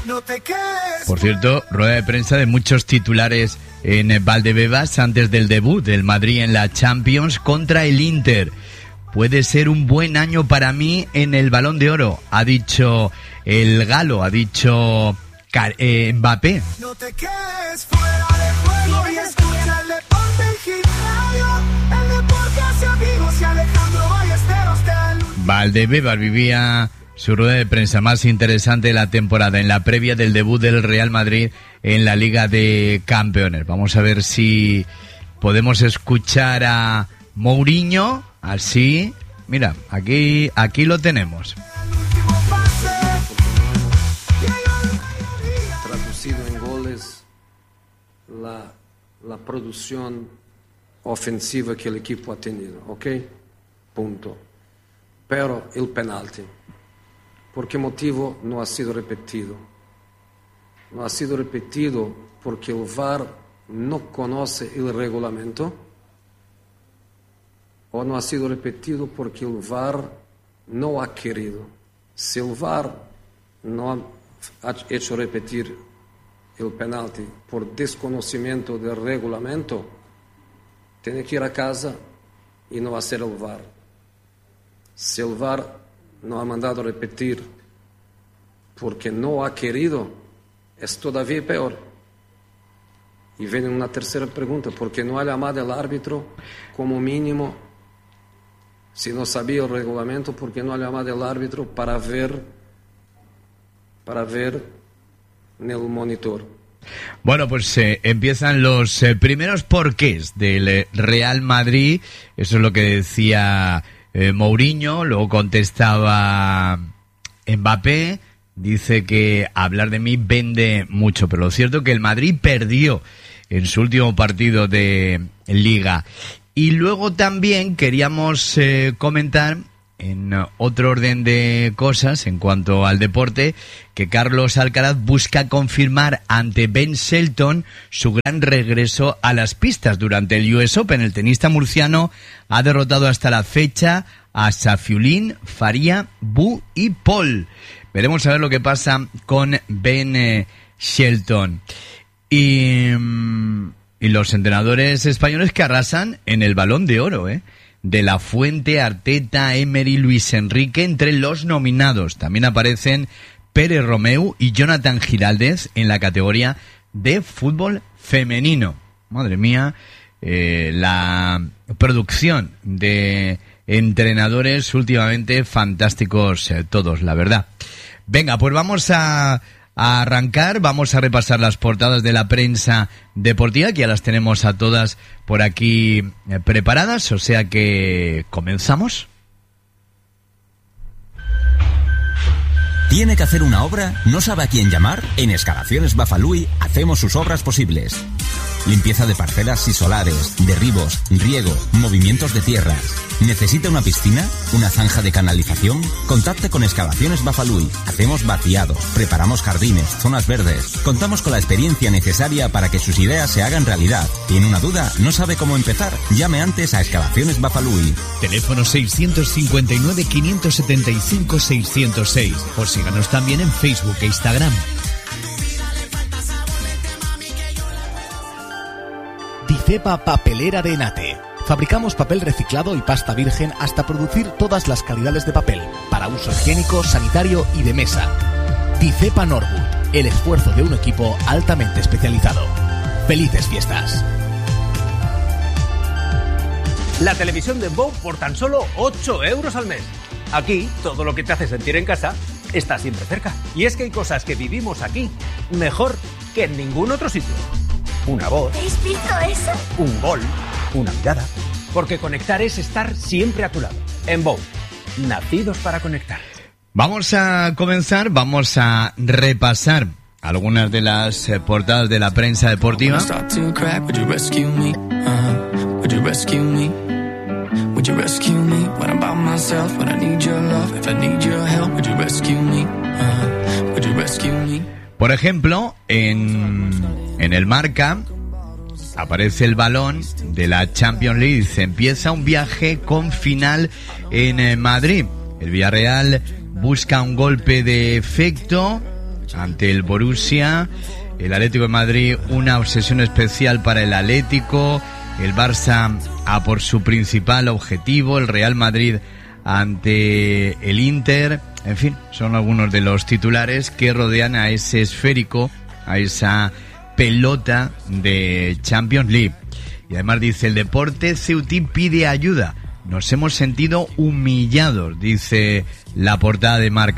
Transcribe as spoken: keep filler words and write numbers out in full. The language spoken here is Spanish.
Por cierto, rueda de prensa de muchos titulares en Valdebebas antes del debut del Madrid en la Champions contra el Inter. Puede ser un buen año para mí en el Balón de Oro, ha dicho el galo, ha dicho eh, Mbappé. No te quedes fuera de juego y escucha el deporte en Gimnasio, el deporte hace amigos y Alejandro Ballesteros del... Valdebebas vivía su rueda de prensa más interesante de la temporada en la previa del debut del Real Madrid en la Liga de Campeones. Vamos a ver si podemos escuchar a Mourinho. Así, mira, aquí, aquí lo tenemos. Traducido en goles, la, la producción ofensiva que el equipo ha tenido, ¿ok? Punto. Pero el penalti, ¿por qué motivo no ha sido repetido? No ha sido repetido porque el V A R no conoce el reglamento. O no ha sido repetido porque el V A R no ha querido. Si el V A R no ha hecho repetir el penalti por desconocimiento del reglamento, tiene que ir a casa y no hacer el V A R. Si el V A R no ha mandado repetir porque no ha querido, es todavía peor. Y viene una tercera pregunta, ¿por qué no ha llamado al árbitro como mínimo? Si no sabía el reglamento, ¿por qué no ha llamado al árbitro para ver, para ver en el monitor? Bueno, pues eh, empiezan los eh, primeros porqués del eh, Real Madrid. Eso es lo que decía eh, Mourinho. Luego contestaba Mbappé. Dice que hablar de mí vende mucho, pero lo cierto es que el Madrid perdió en su último partido de Liga. Y luego también queríamos eh, comentar, en otro orden de cosas, en cuanto al deporte, que Carlos Alcaraz busca confirmar ante Ben Shelton su gran regreso a las pistas durante el U S Open. El tenista murciano ha derrotado hasta la fecha a Safiullin, Faria, Bu y Paul. Veremos a ver lo que pasa con Ben eh, Shelton. Y... Mmm, Y los entrenadores españoles que arrasan en el Balón de Oro, ¿eh? De La Fuente, Arteta, Emery, Luis Enrique, entre los nominados. También aparecen Pérez Romeu y Jonathan Giraldez en la categoría de fútbol femenino. Madre mía, eh, la producción de entrenadores últimamente fantásticos eh, todos, la verdad. Venga, pues vamos a... A arrancar, vamos a repasar las portadas de la prensa deportiva, que ya las tenemos a todas por aquí eh, preparadas, o sea que comenzamos. ¿Tiene que hacer una obra? ¿No sabe a quién llamar? En Excavaciones Bafalui hacemos sus obras posibles. Limpieza de parcelas y solares, derribos, riego, movimientos de tierras. ¿Necesita una piscina? ¿Una zanja de canalización? Contacte con Excavaciones Bafalui. Hacemos vaciados, preparamos jardines, zonas verdes. Contamos con la experiencia necesaria para que sus ideas se hagan realidad. ¿Tiene una duda? ¿No sabe cómo empezar? Llame antes a Excavaciones Bafalui. Teléfono seiscientos cincuenta y nueve, quinientos setenta y cinco, seiscientos seis. O síganos también en Facebook e Instagram. Dicepa Papelera de Enate. Fabricamos papel reciclado y pasta virgen hasta producir todas las calidades de papel, para uso higiénico, sanitario y de mesa. Dicepa Norwood, el esfuerzo de un equipo altamente especializado. ¡Felices fiestas! La televisión de Bow por tan solo ocho euros al mes. Aquí, todo lo que te hace sentir en casa está siempre cerca. Y es que hay cosas que vivimos aquí mejor que en ningún otro sitio. Una voz. ¿Habéis visto eso? Un gol. Una mirada. Porque conectar es estar siempre a tu lado. En Bow, nacidos para conectar. Vamos a comenzar, vamos a repasar algunas de las eh, portadas de la prensa deportiva. Por ejemplo, en, en el Marca aparece el balón de la Champions League. Se empieza un viaje con final en Madrid. El Villarreal busca un golpe de efecto ante el Borussia. El Atlético de Madrid, una obsesión especial para el Atlético. El Barça a por su principal objetivo. El Real Madrid ante el Inter. En fin, son algunos de los titulares que rodean a ese esférico, a esa pelota de Champions League. Y además dice, el Deporte Ceutí pide ayuda. Nos hemos sentido humillados, dice la portada de Marca.